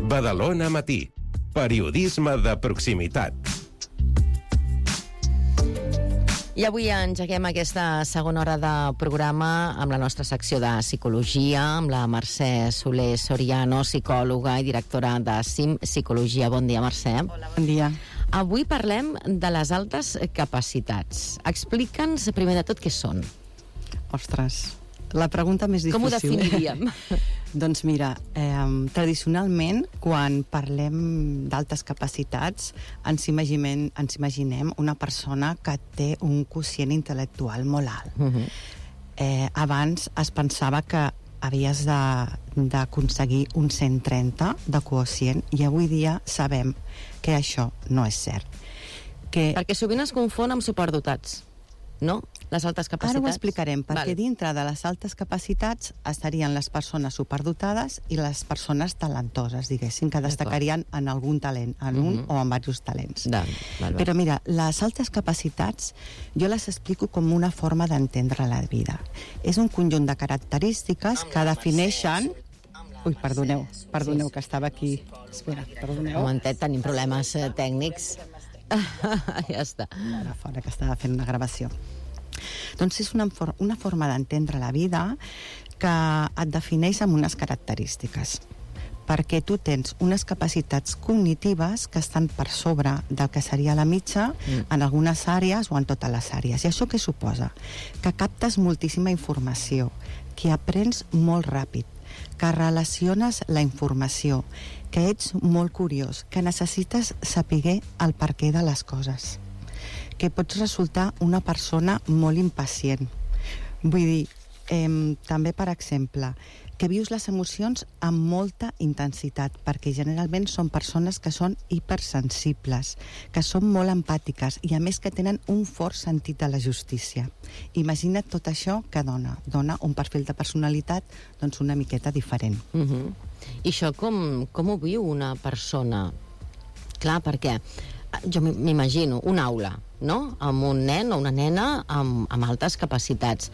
Badalona Matí. Periodisme de proximitat. I avui engeguem aquesta segona hora de programa amb la nostra secció de psicologia, amb la Mercè Soler Soriano, psicòloga i directora de CIM Psicologia. Bon dia, Mercè. Hola, bon dia. Avui parlem de les altes capacitats. Explica'ns primer de tot què són. Ostres, la pregunta més difícil. Com ho definiríem? Doncs mira, tradicionalment, quan parlem d'altes capacitats, ens imaginem una persona que té un quocient intel·lectual molt alt. Abans es pensava que havies d'aconseguir un 130 de quocient i avui dia sabem que això no és cert. Perquè sovint es confon amb superdotats, no? Les altes capacitats. Ara ho explicarem, perquè dintre de les altes capacitats estarien les persones superdotades i les persones talentoses, diguéssim, que destacarien en algun talent, en un o en diversos talents. Però mira, les altes capacitats jo les explico com una forma d'entendre la vida. És un conjunt de característiques que defineixen... Ui, perdoneu, que estava aquí. Espera, perdoneu. Un momentet, tenim problemes tècnics. Ja està. Fora, que estava fent una gravació. Doncs és una forma d'entendre la vida que et defineix amb unes característiques, perquè tu tens unes capacitats cognitives que estan per sobre del que seria la mitja en algunes àrees o en totes les àrees. I això què suposa? Que captes moltíssima informació, que aprens molt ràpid, que relaciones la informació, que ets molt curiós, que necessites saber el perquè de les coses, que pots resultar una persona molt impacient. Vull dir, també, per exemple, que vius les emocions amb molta intensitat, perquè generalment són persones que són hipersensibles, que són molt empàtiques i, a més, que tenen un fort sentit de la justícia. Imagina't tot això que dona un perfil de personalitat doncs una miqueta diferent. I això com ho viu una persona? Clar, perquè jo m'imagino una aula, no?, amb un nen o una nena amb altes capacitats.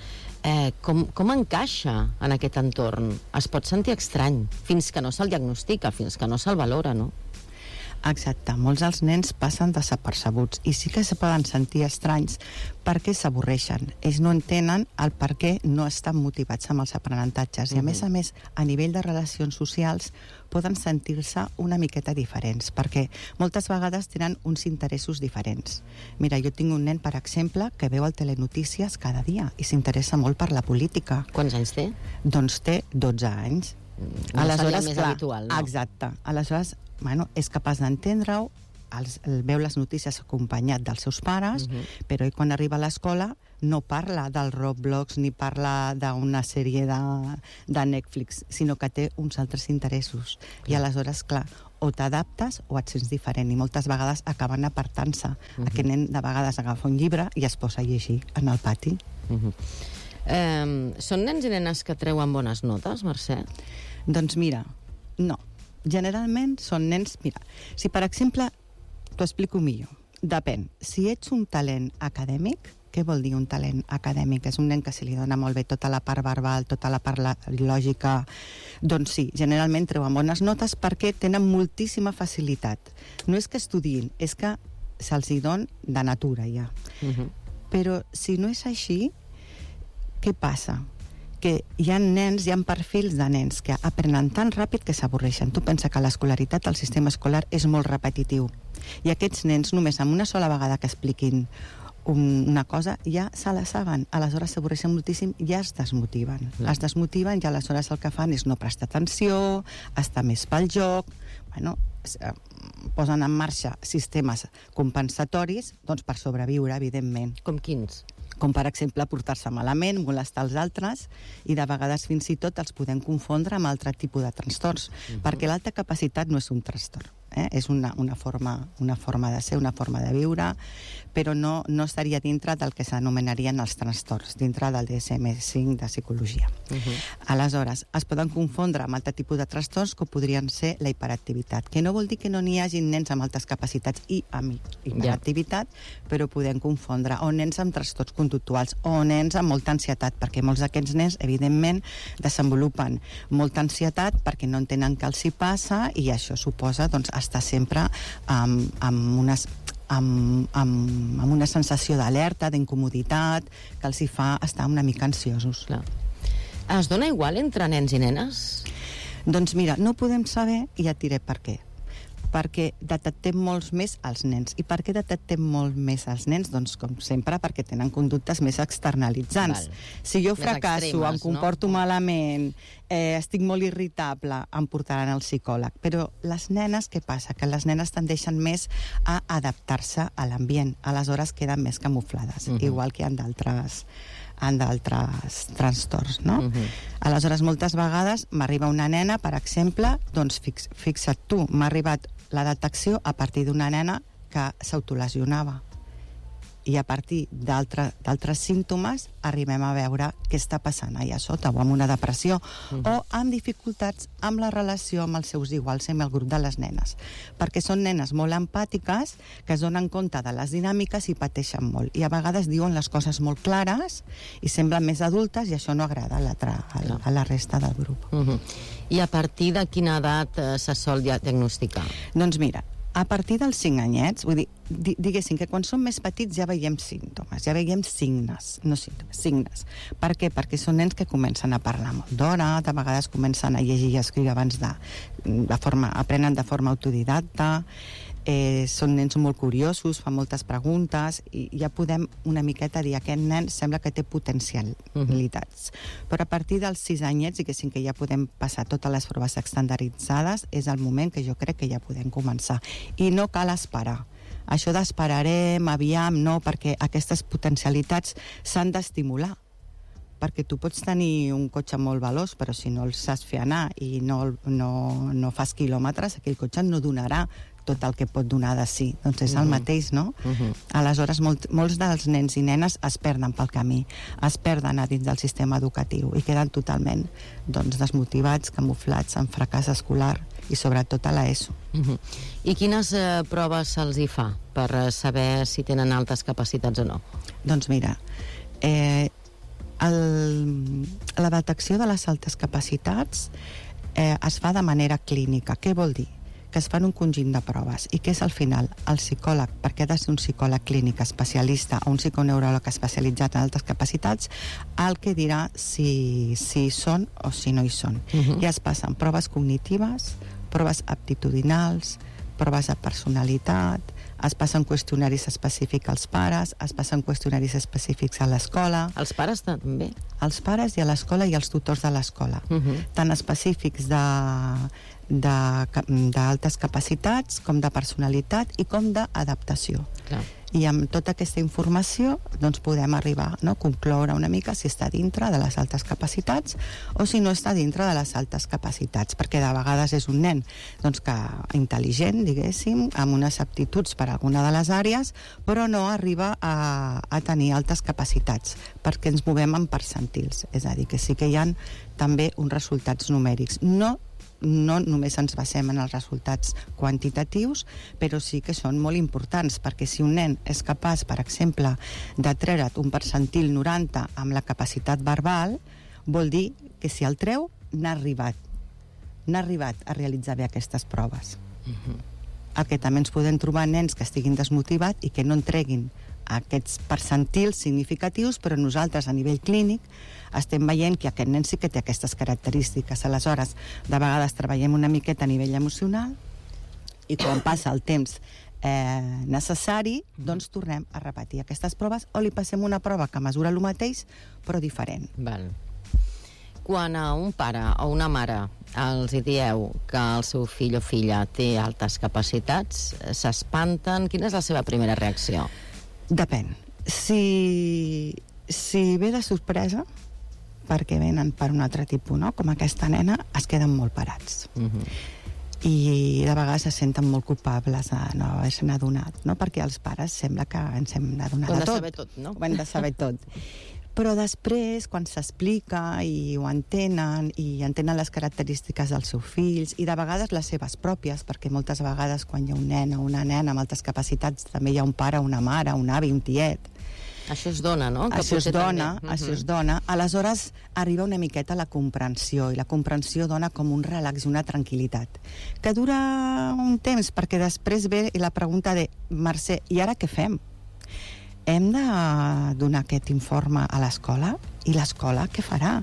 Com encaixa en aquest entorn? Es pot sentir estrany fins que no se'l diagnostica, fins que no se'l valora, no? Exacte, molts dels nens passen desapercebuts i sí que se poden sentir estranys perquè s'avorreixen. Ells no entenen el per què no estan motivats amb els aprenentatges i a més, a nivell de relacions socials poden sentir-se una miqueta diferents perquè moltes vegades tenen uns interessos diferents. Mira, jo tinc un nen, per exemple, que veu el Telenotícies cada dia i s'interessa molt per la política. Quants anys té? Doncs té 12 anys. No seria més habitual, no? Exacte. Aleshores, és capaç d'entendre-ho, veu les notícies acompanyat dels seus pares, però quan arriba a l'escola no parla del Roblox ni parla d'una sèrie de Netflix, sinó que té uns altres interessos. I aleshores, clar, o t'adaptes o et sents diferent i moltes vegades acaben apartant-se. Aquest nen de vegades agafa un llibre i es posa a llegir en el pati. Són nens i nenes que treuen bones notes, Mercè? Doncs mira, no. Generalment són nens... Mira, si per exemple, t'ho explico millor. Depèn. Si ets un talent acadèmic, què vol dir un talent acadèmic? És un nen que se li dona molt bé tota la part verbal, tota la part lògica. Doncs sí, generalment treuen bones notes perquè tenen moltíssima facilitat. No és que estudiïn, és que se'ls hi don de natura ja. Però si no és així, què passa? Que hi ha perfils de nens que aprenen tan ràpid que s'avorreixen. Tu pensa que l'escolaritat, el sistema escolar, és molt repetitiu. I aquests nens, només amb una sola vegada que expliquin una cosa, ja se la saben. Aleshores s'avorreixen moltíssim i ja es desmotiven. Es desmotiven i aleshores el que fan és no prestar atenció, estar més pel joc, posen en marxa sistemes compensatoris per sobreviure, evidentment. Com quins? Com per exemple portar-se malament, molestar els altres i de vegades fins i tot els podem confondre amb altre tipus de trastorns, perquè l'alta capacitat no és un trastorn, És una forma de ser, una forma de viure, però no estaria dintre del que s'anomenarien els trastorns, dintre del DSM-5 de psicologia. Aleshores, es poden confondre amb altre tipus de trastorns que podrien ser la hiperactivitat, que no vol dir que no n'hi hagi nens amb altes capacitats i amb hiperactivitat, però podem confondre o nens amb trastorns conductuals o nens amb molta ansietat, perquè molts d'aquests nens, evidentment, desenvolupen molta ansietat perquè no entenen què els hi passa i això suposa estar sempre amb una sensació d'alerta, d'incomoditat, que els hi fa estar una mica ansiosos. Clar. Es dona igual entre nens i nenes? Doncs mira, no podem saber, i ja et diré per què. Perquè detectem molts més els nens. I per què detectem molt més els nens? Doncs, com sempre, perquè tenen conductes més externalitzants. Si jo fracasso, em comporto malament, estic molt irritable, em portaran al psicòleg. Però les nenes, què passa? Que les nenes tendeixen més a adaptar-se a l'ambient. Aleshores queden més camuflades, igual que en d'altres trastorns, no? Aleshores, moltes vegades m'arriba una nena, per exemple, doncs fixa't tu, m'ha arribat la detecció a partir d'una nena que s'autolesionava. I a partir d'altres símptomes arribem a veure què està passant allà sota, o amb una depressió, o amb dificultats amb la relació amb els seus iguals, amb el grup de les nenes. Perquè són nenes molt empàtiques, que es donen compte de les dinàmiques i pateixen molt. I a vegades diuen les coses molt clares i semblen més adultes i això no agrada a la resta del grup. I a partir de quina edat se sol diagnosticar? Doncs mira, a partir dels 5 anyets, vull dir, diguéssim que quan som més petits ja veiem símptomes, ja veiem signes, no símptomes, signes. Per què? Perquè són nens que comencen a parlar molt d'hora, de vegades comencen a llegir i a escriure abans aprenen de forma autodidacta, són nens molt curiosos, fan moltes preguntes i ja podem una miqueta dir aquest nen sembla que té potencialitats. Però a partir dels 6 anyets, diguéssim que ja podem passar totes les proves estandarditzades, és el moment que jo crec que ja podem començar. I no cal esperar. Això d'esperarem, aviam, no, perquè aquestes potencialitats s'han d'estimular. Perquè tu pots tenir un cotxe molt veloç, però si no el saps fer anar i no fas quilòmetres, aquell cotxe no donarà tot el que pot donar de si. Doncs és el mateix, no? Aleshores, molts dels nens i nenes es perden pel camí, es perden a dins del sistema educatiu i queden totalment desmotivats, camuflats, en fracàs escolar i sobretot a l'ESO. I quines proves se'ls hi fa per saber si tenen altes capacitats o no? Doncs mira, la detecció de les altes capacitats es fa de manera clínica. Què vol dir? Que es fan un conjunt de proves i que és al final el psicòleg, perquè ha de ser un psicòleg clínic especialista o un psiconeuròleg especialitzat en altes capacitats, el que dirà si hi són o si no hi són. I es passen proves cognitives, proves aptitudinals, proves de personalitat, es passen qüestionaris específics als pares, es passen qüestionaris específics a l'escola. Els pares també? Els pares i a l'escola i els tutors de l'escola. Tant específics d'altes capacitats com de personalitat i com d'adaptació. I amb tota aquesta informació podem arribar a concloure una mica si està dintre de les altes capacitats o si no està dintre de les altes capacitats, perquè de vegades és un nen intel·ligent, diguéssim, amb unes aptituds per a alguna de les àrees, però no arriba a tenir altes capacitats, perquè ens movem en percentils, és a dir, que sí que hi ha també uns resultats numèrics. No només ens basem en els resultats quantitatius, però sí que són molt importants, perquè si un nen és capaç, per exemple, de treure't un percentil 90 amb la capacitat verbal, vol dir que si el treu, n'ha arribat a realitzar bé aquestes proves. El que també ens podem trobar nens que estiguin desmotivats i que no en treguin aquests percentils significatius, però nosaltres a nivell clínic estem veient que aquest nen sí que té aquestes característiques. Aleshores, de vegades treballem una miqueta a nivell emocional i quan passa el temps necessari, doncs tornem a repetir aquestes proves o li passem una prova que mesura el mateix però diferent. Quan a un pare o una mare els dieu que el seu fill o filla té altes capacitats, s'espanten? Quina és la seva primera reacció? Depèn. Si ve de sorpresa, perquè venen per un altre tipus, no? Com aquesta nena, es queden molt parats. i de vegades se senten molt culpables de no haver-se'n adonat, no? Perquè els pares sembla que ens hem d'adonar de tot. Ho hem de saber tot, no? Ho hem de saber tot. Però després, quan s'explica i ho entenen, i entenen les característiques dels seus fills, i de vegades les seves pròpies, perquè moltes vegades quan hi ha un nen o una nena amb altres capacitats també hi ha un pare, una mare, un avi, un tiet. Això es dona, no? Això es dona. Aleshores arriba una miqueta la comprensió, i la comprensió dona com un relax i una tranquil·litat, que dura un temps, perquè després ve la pregunta de Mercè, i ara què fem? Hem de donar aquest informe a l'escola? I l'escola què farà?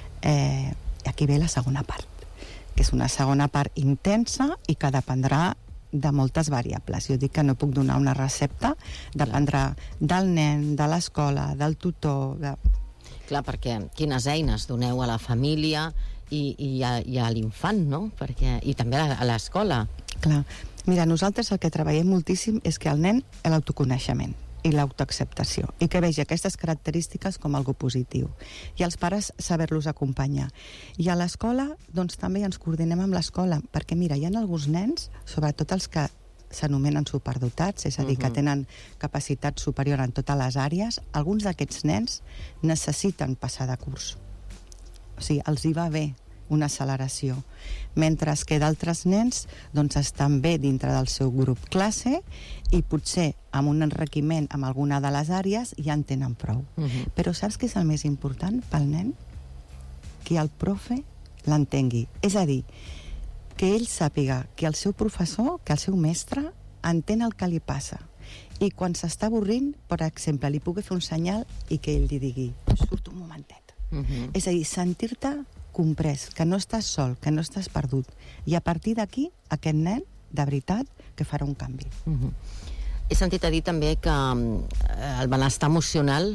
Aquí ve la segona part, que és una segona part intensa i que dependrà de moltes variables. Jo dic que no puc donar una recepta, dependrà del nen, de l'escola, del tutor... Clar, perquè quines eines doneu a la família i a l'infant, no? I també a l'escola. Clar. Mira, nosaltres el que treballem moltíssim és que el nen, l'autoconeixement i l'autoacceptació, i que vegi aquestes característiques com algo positiu. I els pares saber-los acompanyar. I a l'escola, doncs també ens coordinem amb l'escola, perquè mira, hi ha alguns nens, sobretot els que s'anomenen superdotats, és a dir, que tenen capacitat superior en totes les àrees, alguns d'aquests nens necessiten passar de curs. O sigui, els hi va bé una acceleració, mentre que d'altres nens doncs estan bé dintre del seu grup classe i potser amb un enriquiment en alguna de les àrees ja en tenen prou. Però saps què és el més important pel nen? Que el profe l'entengui. És a dir, que ell sàpiga que el seu professor, que el seu mestre, entén el que li passa. I quan s'està avorrint, per exemple, li pugui fer un senyal i que ell li digui, surt un momentet. És a dir, sentir-te comprès, que no estàs sol, que no estàs perdut. I a partir d'aquí, aquest nen, de veritat, que farà un canvi. He sentit a dir també que el benestar emocional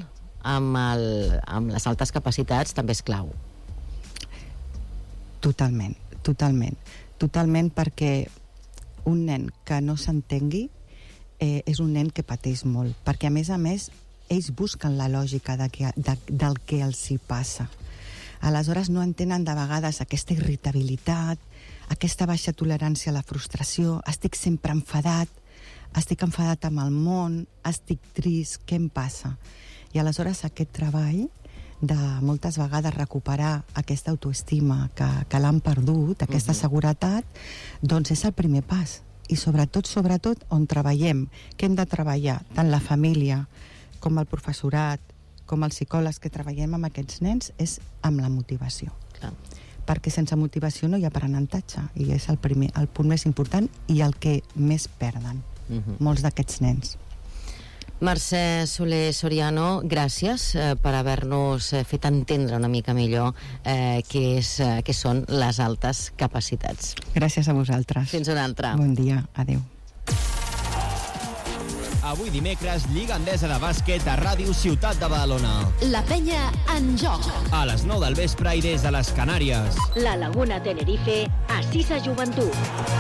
amb les altes capacitats també és clau. Totalment, totalment. Totalment, perquè un nen que no s'entengui és un nen que pateix molt, perquè a més, ells busquen la lògica del que els hi passa. Aleshores no entenen de vegades aquesta irritabilitat, aquesta baixa tolerància a la frustració, estic sempre enfadat amb el món, estic trist, què em passa? I aleshores aquest treball de moltes vegades recuperar aquesta autoestima que l'han perdut, aquesta seguretat, doncs és el primer pas. I sobretot, on treballem, que hem de treballar tant la família com el professorat, com els psicòlegs que treballem amb aquests nens, és amb la motivació. Clar. Perquè sense motivació no hi ha aprenentatge, i és el punt més important i el que més perden molts d'aquests nens. Mercè Soler Soriano, gràcies per haver-nos fet entendre una mica millor què són les altes capacitats. Gràcies a vosaltres. Fins una altra. Bon dia, adeu. Avui dimecres, Lliga Endesa de Bàsquet a Ràdio Ciutat de Badalona. La penya en joc. A les 9 del vespre i des de les Canàries. La Laguna Tenerife, a Sisa Joventut.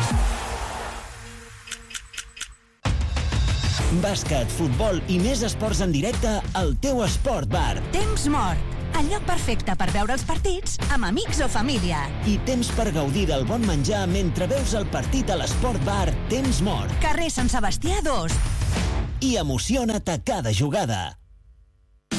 Bàsquet, futbol i més esports en directe al teu Esport Bar. Temps mort. El lloc perfecte per veure els partits amb amics o família. I temps per gaudir del bon menjar mentre veus el partit a l'Esport Bar Temps Mort. Carrer Sant Sebastià 2. I emociona't a cada jugada.